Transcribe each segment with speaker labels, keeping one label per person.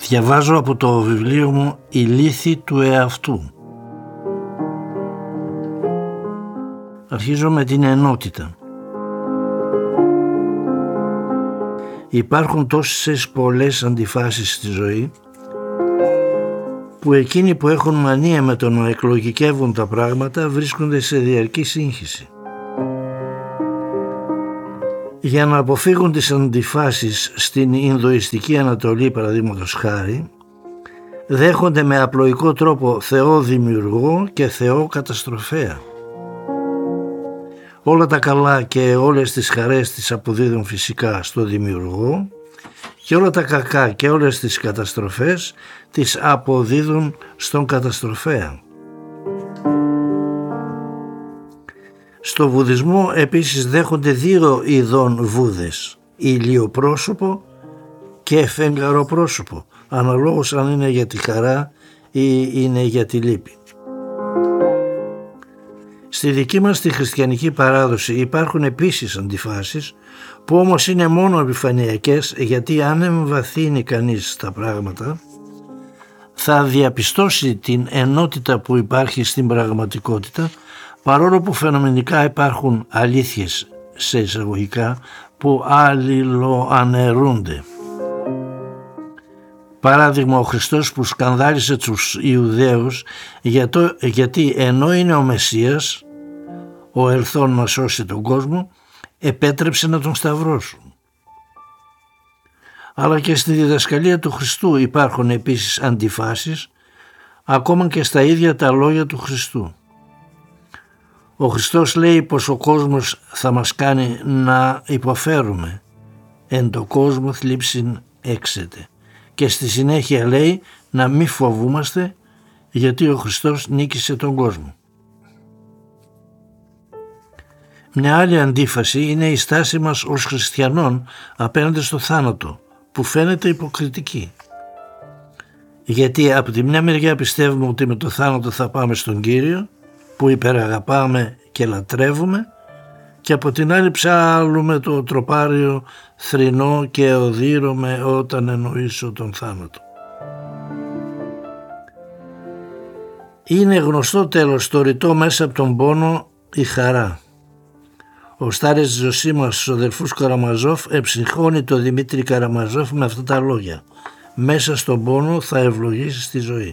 Speaker 1: Διαβάζω από το βιβλίο μου «Η λύθη του εαυτού». Αρχίζω με την ενότητα. Υπάρχουν τόσες πολλές αντιφάσεις στη ζωή που εκείνοι που έχουν μανία με το να εκλογικεύουν τα πράγματα βρίσκονται σε διαρκή σύγχυση. Για να αποφύγουν τις αντιφάσεις στην Ινδουιστική Ανατολή, παραδείγματος χάρη, δέχονται με απλοϊκό τρόπο Θεό δημιουργό και Θεό καταστροφέα. Όλα τα καλά και όλες τις χαρές τις αποδίδουν φυσικά στο δημιουργό και όλα τα κακά και όλες τις καταστροφές τις αποδίδουν στον καταστροφέα. Στο Βουδισμό επίσης δέχονται δύο ειδών Βούδες, ηλιοπρόσωπο και φεγγαροπρόσωπο, αναλόγως αν είναι για τη χαρά ή είναι για τη λύπη. Στη δική μας τη χριστιανική παράδοση υπάρχουν επίσης αντιφάσεις που όμως είναι μόνο επιφανειακές, γιατί αν εμβαθύνει κανείς τα πράγματα θα διαπιστώσει την ενότητα που υπάρχει στην πραγματικότητα, παρόλο που φαινομενικά υπάρχουν αλήθειες σε εισαγωγικά που αλληλοαναιρούνται. Παράδειγμα, ο Χριστός που σκανδάλισε τους Ιουδαίους γιατί ενώ είναι ο Μεσσίας, ο ελθόν να σώσει τον κόσμο, επέτρεψε να τον σταυρώσουν. Αλλά και στη διδασκαλία του Χριστού υπάρχουν επίσης αντιφάσεις, ακόμα και στα ίδια τα λόγια του Χριστού. Ο Χριστός λέει πως ο κόσμος θα μας κάνει να υποφέρουμε, εν το κόσμο θλίψιν έξετε. Και στη συνέχεια λέει να μη φοβούμαστε, γιατί ο Χριστός νίκησε τον κόσμο. Μια άλλη αντίφαση είναι η στάση μας ως χριστιανών απέναντι στο θάνατο, που φαίνεται υποκριτική. Γιατί από τη μια μεριά πιστεύουμε ότι με το θάνατο θα πάμε στον Κύριο, που υπεραγαπάμε και λατρεύουμε, και από την άλλη ψάλλουμε το τροπάριο θρηνό και οδύρωμε όταν εννοήσω τον θάνατο. Είναι γνωστό τέλος το ρητό μέσα από τον πόνο η χαρά. Ο Στάρης Ζωσίμας στους αδελφούς Καραμαζόφ εψυχώνει το Δημήτρη Καραμαζόφ με αυτά τα λόγια: μέσα στον πόνο θα ευλογήσεις τη ζωή.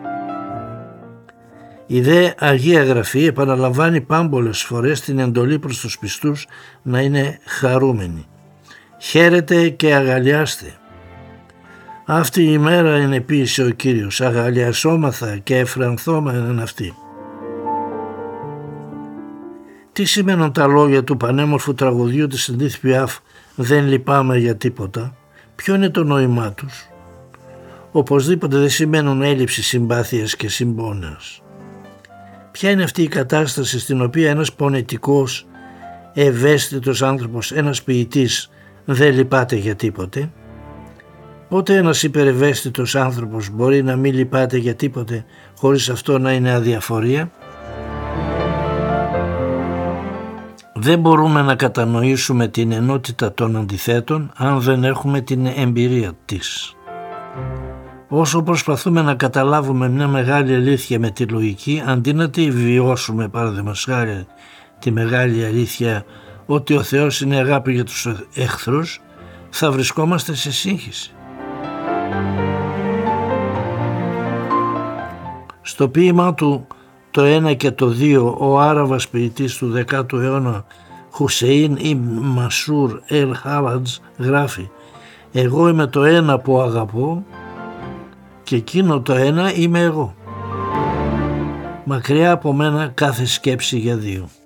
Speaker 1: Η δε Αγία Γραφή επαναλαμβάνει πάμπολες φορές την εντολή προς τους πιστούς να είναι χαρούμενοι. Χαίρετε και αγαλιάστε. Αυτή η μέρα είναι ποίησε ο Κύριος, αγαλιασόμαθα και εφρανθόμεν αυτή. Τι σημαίνουν τα λόγια του πανέμορφου τραγουδιού της Εντίθ Πιάφ «Δεν λυπάμαι για τίποτα»? Ποιο είναι το νόημά τους? Οπωσδήποτε δεν σημαίνουν έλλειψη συμπάθειας και συμπόνεως. Ποια είναι αυτή η κατάσταση στην οποία ένας πονετικός, ευαίσθητος άνθρωπος, ένας ποιητής δεν λυπάται για τίποτε? Πότε ένας υπερευαίσθητος άνθρωπος μπορεί να μην λυπάται για τίποτε χωρίς αυτό να είναι αδιαφορία? Δεν μπορούμε να κατανοήσουμε την ενότητα των αντιθέτων αν δεν έχουμε την εμπειρία της. Όσο προσπαθούμε να καταλάβουμε μια μεγάλη αλήθεια με τη λογική, αντί να τη βιώσουμε, παραδείγματος χάρη τη μεγάλη αλήθεια ότι ο Θεός είναι αγάπη για τους εχθρούς, θα βρισκόμαστε σε σύγχυση. Στο ποίημά του «Το ένα και το δύο», ο Άραβας ποιητής του 10ου αιώνα Χουσεΐν Ιμπν Μασούρ Ελ Χάλατζ γράφει: «Εγώ είμαι το ένα που αγαπώ και εκείνο το ένα είμαι εγώ. Μακριά από μένα κάθε σκέψη για δύο».